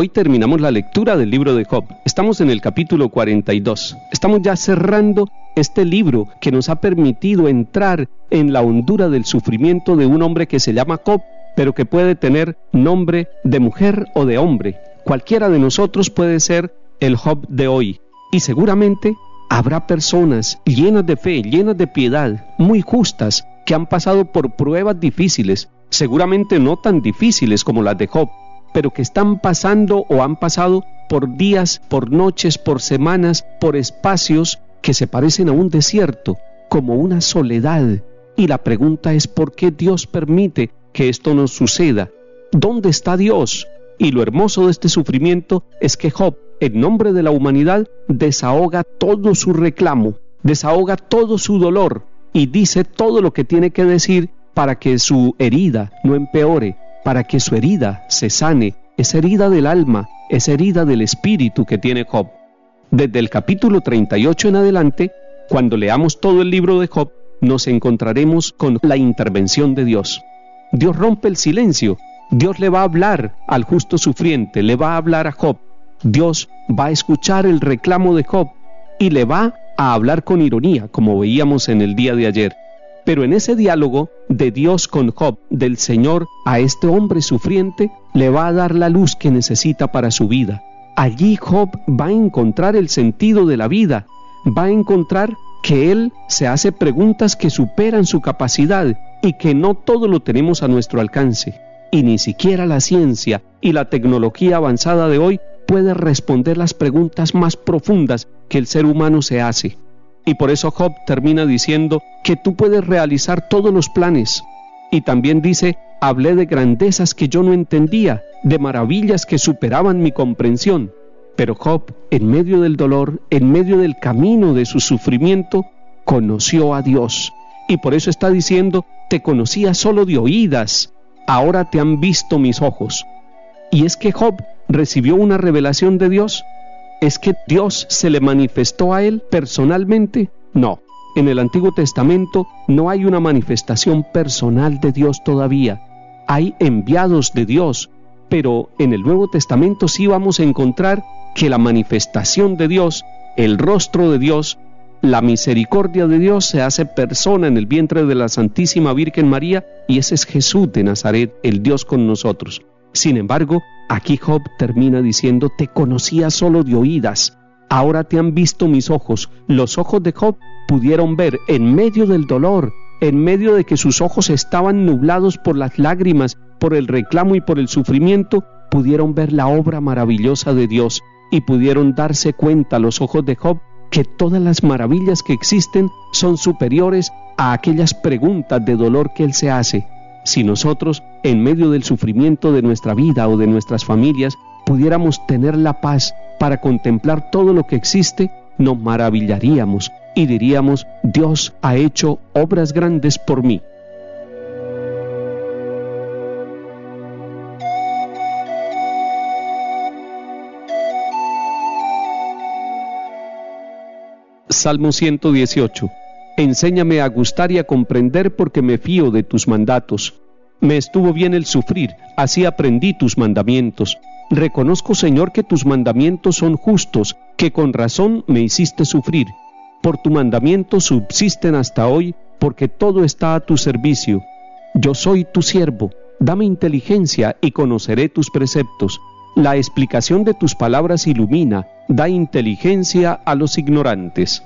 Hoy terminamos la lectura del libro de Job. Estamos en el capítulo 42. Estamos ya cerrando este libro que nos ha permitido entrar en la hondura del sufrimiento de un hombre que se llama Job, pero que puede tener nombre de mujer o de hombre. Cualquiera de nosotros puede ser el Job de hoy. Y seguramente habrá personas llenas de fe, llenas de piedad, muy justas, que han pasado por pruebas difíciles, seguramente no tan difíciles como las de Job, pero que están pasando o han pasado por días, por noches, por semanas, por espacios que se parecen a un desierto, como una soledad. Y la pregunta es, ¿por qué Dios permite que esto nos suceda? ¿Dónde está Dios? Y lo hermoso de este sufrimiento es que Job, en nombre de la humanidad, desahoga todo su reclamo, desahoga todo su dolor y dice todo lo que tiene que decir para que su herida no empeore, para que su herida se sane, esa herida del alma, esa herida del espíritu que tiene Job. Desde el capítulo 38 en adelante, cuando leamos todo el libro de Job, nos encontraremos con la intervención de Dios. Dios rompe el silencio, Dios le va a hablar al justo sufriente, le va a hablar a Job. Dios va a escuchar el reclamo de Job y le va a hablar con ironía, como veíamos en el día de ayer. Pero en ese diálogo de Dios con Job, del Señor a este hombre sufriente, le va a dar la luz que necesita para su vida. Allí Job va a encontrar el sentido de la vida, va a encontrar que él se hace preguntas que superan su capacidad y que no todo lo tenemos a nuestro alcance. Y ni siquiera la ciencia y la tecnología avanzada de hoy puede responder las preguntas más profundas que el ser humano se hace. Y por eso Job termina diciendo que tú puedes realizar todos los planes. Y también dice, hablé de grandezas que yo no entendía, de maravillas que superaban mi comprensión. Pero Job, en medio del dolor, en medio del camino de su sufrimiento, conoció a Dios. Y por eso está diciendo, te conocía solo de oídas, ahora te han visto mis ojos. Y es que Job recibió una revelación de Dios. ¿Es que Dios se le manifestó a él personalmente? No. En el Antiguo Testamento no hay una manifestación personal de Dios todavía. Hay enviados de Dios, pero en el Nuevo Testamento sí vamos a encontrar que la manifestación de Dios, el rostro de Dios, la misericordia de Dios se hace persona en el vientre de la Santísima Virgen María, y ese es Jesús de Nazaret, el Dios con nosotros. Sin embargo, aquí Job termina diciendo, te conocía solo de oídas, ahora te han visto mis ojos. Los ojos de Job pudieron ver en medio del dolor, en medio de que sus ojos estaban nublados por las lágrimas, por el reclamo y por el sufrimiento, pudieron ver la obra maravillosa de Dios y pudieron darse cuenta los ojos de Job que todas las maravillas que existen son superiores a aquellas preguntas de dolor que él se hace. Si nosotros, en medio del sufrimiento de nuestra vida o de nuestras familias, pudiéramos tener la paz para contemplar todo lo que existe, nos maravillaríamos y diríamos, Dios ha hecho obras grandes por mí. Salmo 118. Enséñame a gustar y a comprender porque me fío de tus mandatos. Me estuvo bien el sufrir, así aprendí tus mandamientos. Reconozco, Señor, que tus mandamientos son justos, que con razón me hiciste sufrir. Por tu mandamiento subsisten hasta hoy, porque todo está a tu servicio. Yo soy tu siervo, dame inteligencia y conoceré tus preceptos. La explicación de tus palabras ilumina, da inteligencia a los ignorantes.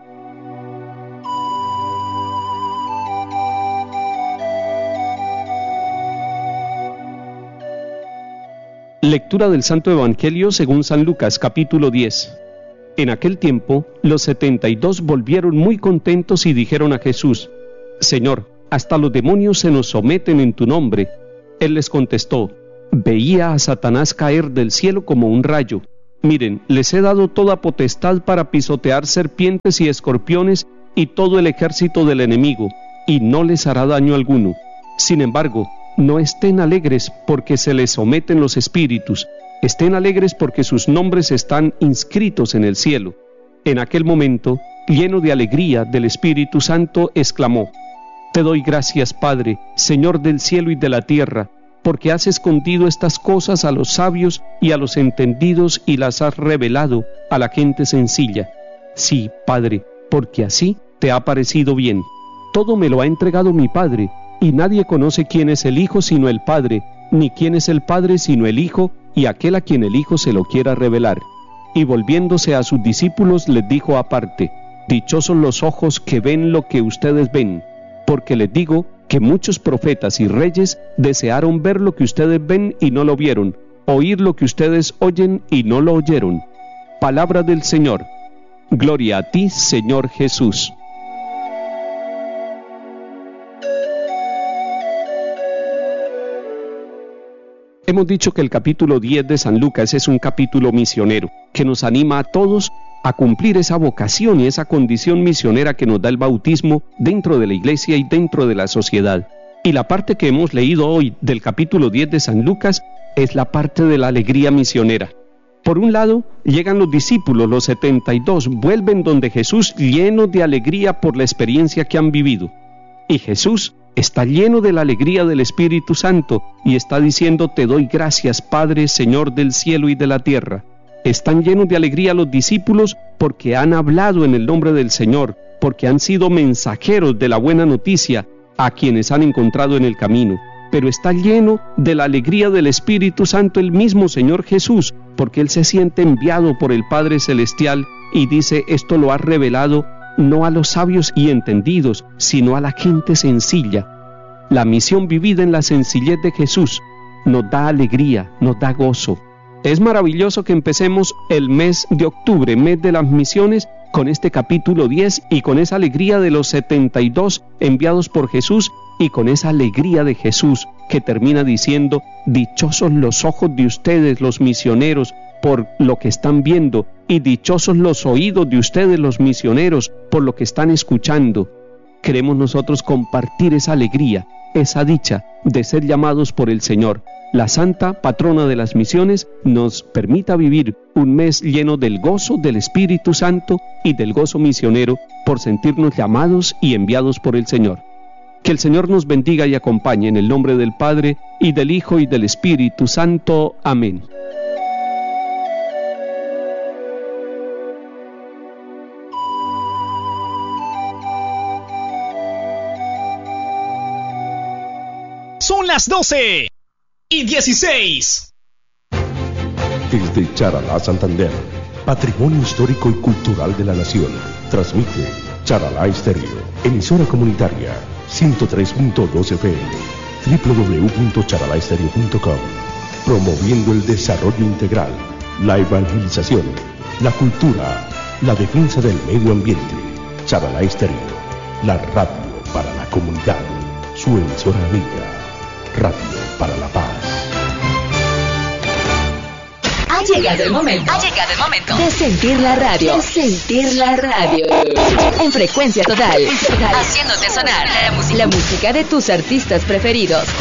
Lectura del Santo Evangelio según San Lucas, capítulo 10. En aquel tiempo, los 72 volvieron muy contentos y dijeron a Jesús, Señor, hasta los demonios se nos someten en tu nombre. Él les contestó, veía a Satanás caer del cielo como un rayo. Miren, les he dado toda potestad para pisotear serpientes y escorpiones y todo el ejército del enemigo, y no les hará daño alguno. Sin embargo, no estén alegres porque se les someten los espíritus, estén alegres porque sus nombres están inscritos en el cielo. En aquel momento, lleno de alegría del Espíritu Santo, exclamó, Te doy gracias, Padre, Señor del cielo y de la tierra, porque has escondido estas cosas a los sabios y a los entendidos y las has revelado a la gente sencilla. Sí, Padre, porque así te ha parecido bien. Todo me lo ha entregado mi Padre, y nadie conoce quién es el Hijo sino el Padre, ni quién es el Padre sino el Hijo, y aquel a quien el Hijo se lo quiera revelar. Y volviéndose a sus discípulos les dijo aparte: dichosos los ojos que ven lo que ustedes ven, porque les digo que muchos profetas y reyes desearon ver lo que ustedes ven y no lo vieron, oír lo que ustedes oyen y no lo oyeron. Palabra del Señor. Gloria a ti, Señor Jesús. Hemos dicho que el capítulo 10 de San Lucas es un capítulo misionero, que nos anima a todos a cumplir esa vocación y esa condición misionera que nos da el bautismo dentro de la iglesia y dentro de la sociedad. Y la parte que hemos leído hoy del capítulo 10 de San Lucas es la parte de la alegría misionera. Por un lado, llegan los discípulos, los 72, vuelven donde Jesús llenos de alegría por la experiencia que han vivido. Y Jesús está lleno de la alegría del Espíritu Santo y está diciendo: te doy gracias, Padre, Señor del cielo y de la tierra. Están llenos de alegría los discípulos porque han hablado en el nombre del Señor, porque han sido mensajeros de la buena noticia a quienes han encontrado en el camino. Pero está lleno de la alegría del Espíritu Santo el mismo Señor Jesús, porque Él se siente enviado por el Padre Celestial y dice: esto lo ha revelado no a los sabios y entendidos, sino a la gente sencilla. La misión vivida en la sencillez de Jesús nos da alegría, nos da gozo. Es maravilloso que empecemos el mes de octubre, mes de las misiones, con este capítulo 10 y con esa alegría de los 72 enviados por Jesús y con esa alegría de Jesús que termina diciendo: dichosos los ojos de ustedes, los misioneros, por lo que están viendo, y dichosos los oídos de ustedes, los misioneros, por lo que están escuchando. Queremos nosotros compartir esa alegría, esa dicha de ser llamados por el Señor. La Santa Patrona de las Misiones nos permita vivir un mes lleno del gozo del Espíritu Santo y del gozo misionero por sentirnos llamados y enviados por el Señor. Que el Señor nos bendiga y acompañe en el nombre del Padre, y del Hijo, y del Espíritu Santo. Amén. Son las 12:16. Desde Charalá, Santander, Patrimonio Histórico y Cultural de la Nación, transmite Charalá Estéreo, emisora comunitaria, 103.2 FM, www.charalaestereo.com, promoviendo el desarrollo integral, la evangelización, la cultura, la defensa del medio ambiente. Charalá Estéreo, la radio para la comunidad, su emisora amiga, Radio para la Paz. Ha llegado el momento de sentir la radio. En frecuencia total. Haciéndote sonar la música de tus artistas preferidos.